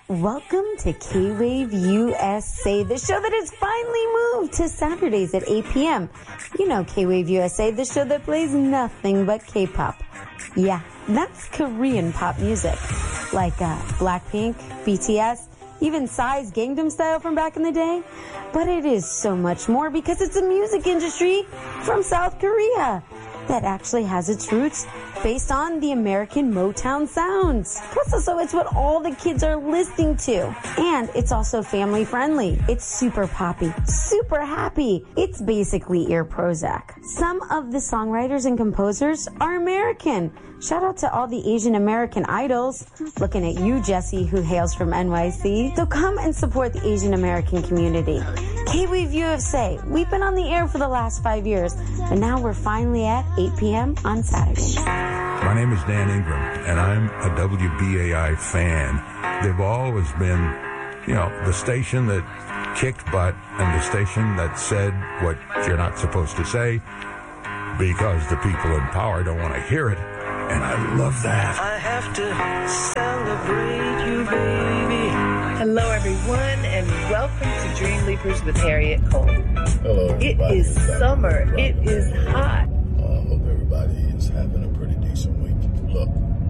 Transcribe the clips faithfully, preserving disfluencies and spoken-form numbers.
Welcome to K-Wave U S A, the show that has finally moved to Saturdays at eight p.m. You know K-Wave U S A, the show that plays nothing but K-pop. Yeah, that's Korean pop music. Like uh, Blackpink, B T S, even Psy's Gangnam Style from back in the day. But it is so much more because it's a music industry from South Korea that actually has its roots based on the American Motown sounds. Plus also it's what all the kids are listening to. And it's also family friendly. It's super poppy, super happy. It's basically ear Prozac. Some of the songwriters and composers are American. Shout out to all the Asian American idols. Looking at you, Jesse, who hails from N Y C. So come and support the Asian American community. K-Wave U S A, we've been on the air for the last five years, but now we're finally at eight p.m. on Saturdays. My name is Dan Ingram, and I'm a W B A I fan. They've always been, you know, the station that kicked butt and the station that said what you're not supposed to say because the people in power don't want to hear it. And I love that. I have to celebrate you, baby. Hello, everyone, and welcome to Dream Leapers with Harriet Cole. Hello, everybody. It is summer. It is hot. I uh, hope everybody is having a pretty decent week. Look,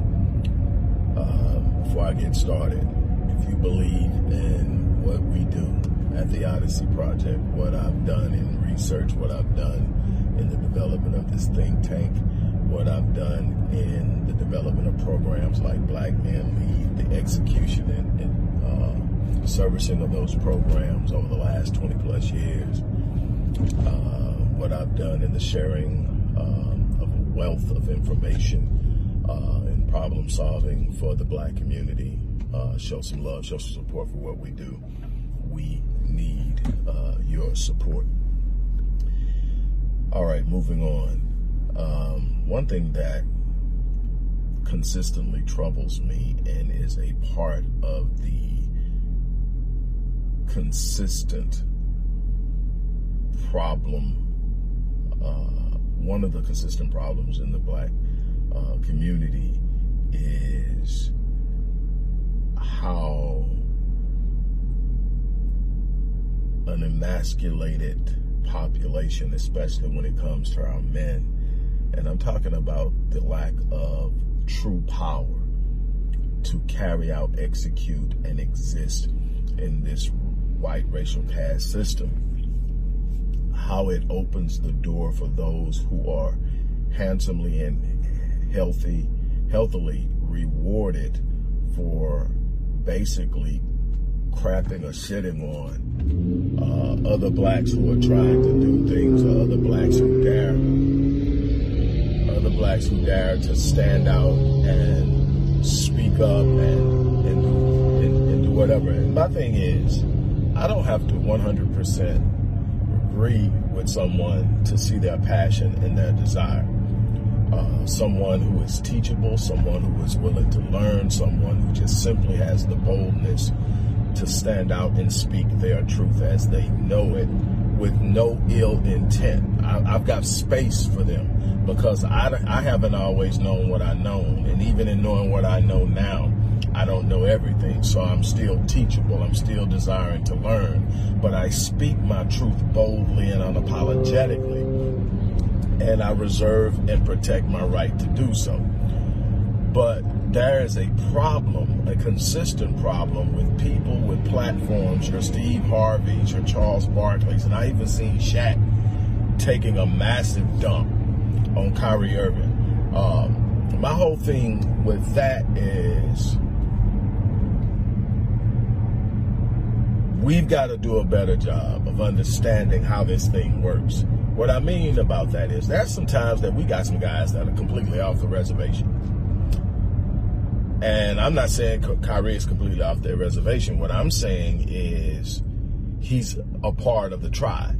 uh, before I get started, if you believe in what we do at the Odyssey Project, what I've done in research, what I've done in the development of this think tank, what I've done in the development of programs like Black Men Lead, the execution and, and uh, servicing of those programs over the last twenty plus years, uh, what I've done in the sharing um, of a wealth of information uh, and problem solving for the Black community. Uh, show some love, show some support for what we do. We need uh, your support. All right, moving on. Um, one thing that consistently troubles me and is a part of the consistent problem, uh, one of the consistent problems in the Black uh, community is how an emasculated population, especially when it comes to our men, and I'm talking about the lack of true power to carry out, execute, and exist in this white racial caste system, how it opens the door for those who are handsomely and healthy, healthily rewarded for basically crapping or shitting on uh, other blacks who are trying to do things, or other blacks who dare other blacks who dare to stand out and speak up and, and, do, and, and do whatever. And my thing is, I don't have to one hundred percent agree with someone to see their passion and their desire. Uh, someone who is teachable, someone who is willing to learn, someone who just simply has the boldness to stand out and speak their truth as they know it with no ill intent. I, I've got space for them because I, I haven't always known what I know. And even in knowing what I know now, I don't know everything. So I'm still teachable. I'm still desiring to learn. But I speak my truth boldly and unapologetically. And I reserve and protect my right to do so. But there is a problem, a consistent problem with people with platforms, your Steve Harveys, your Charles Barkleys, and I even seen Shaq taking a massive dump on Kyrie Irving. Um, my whole thing with that is we've got to do a better job of understanding how this thing works. What I mean about that is there's some times that we got some guys that are completely off the reservation. And I'm not saying Kyrie is completely off their reservation. What I'm saying is he's a part of the tribe.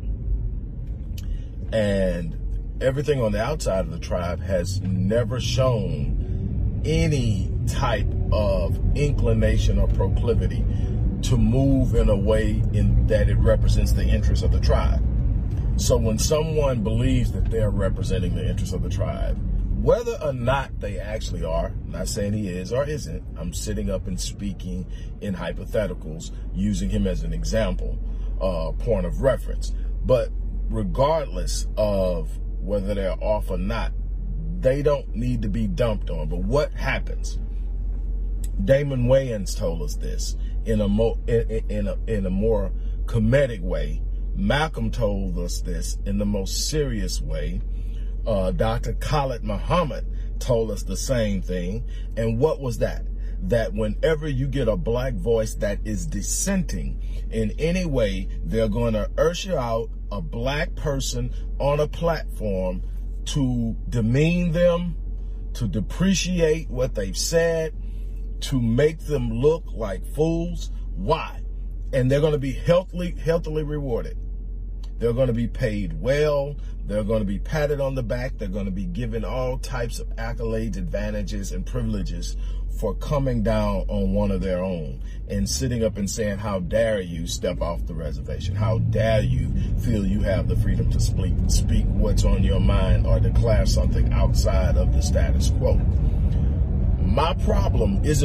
And everything on the outside of the tribe has never shown any type of inclination or proclivity to move in a way in that it represents the interests of the tribe. So when someone believes that they're representing the interests of the tribe, whether or not they actually are, I'm not saying he is or isn't, I'm sitting up and speaking in hypotheticals, using him as an example, uh, point of reference. But regardless of whether they're off or not, they don't need to be dumped on. But what happens? Damon Wayans told us this in a more in, in a in a more comedic way. Malcolm told us this in the most serious way. Uh, Doctor Khalid Muhammad told us the same thing. And what was that? That whenever you get a black voice that is dissenting in any way, they're going to usher out a black person on a platform to demean them, to depreciate what they've said, to make them look like fools. Why? And they're going to be healthily, healthily rewarded. They're going to be paid well. They're going to be patted on the back. They're going to be given all types of accolades, advantages, and privileges for coming down on one of their own and sitting up and saying, how dare you step off the reservation? How dare you feel you have the freedom to speak, speak what's on your mind or declare something outside of the status quo? My problem isn't